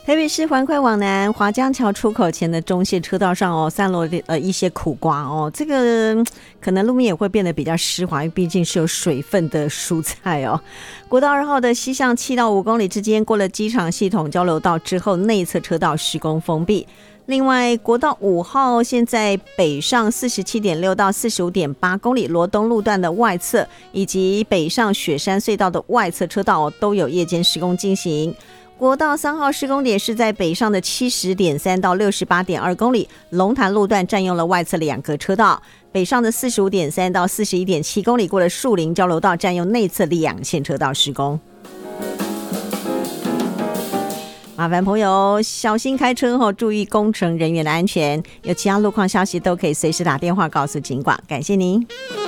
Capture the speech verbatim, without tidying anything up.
台北市环快往南华江桥出口前的中线车道上哦，散落呃一些苦瓜哦，这个可能路面也会变得比较湿滑，因为毕竟是有水分的蔬菜哦。国道二号的西向七到五公里之间，过了机场系统交流道之后，内侧车道施工封闭。另外，国道五号现在北上四十七点六到四十五点八公里，罗东路段的外侧以及北上雪山隧道的外侧车道、哦、都有夜间施工进行。国道三号施工点是在北上的七十点三到六十八点二公里，龙潭路段占用了外侧两个车道，北上的四十五点三到四十一点七公里，过了树林交流道占用内侧两线车道施工。麻烦朋友小心开车后，注意工程人员的安全。有其他路况消息都可以随时打电话告诉警广，感谢您。